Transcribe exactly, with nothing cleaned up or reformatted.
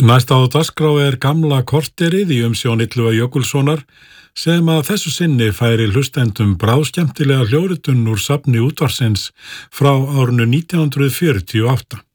Næst á dagskrá er gamla korterið í umsjón Illuga Jökulssonar sem að þessu sinni færi hlustendum bráðskemmtilega hljóðritun úr safni útvarpsins frá árinu nítján hundruð fjörutíu og átta.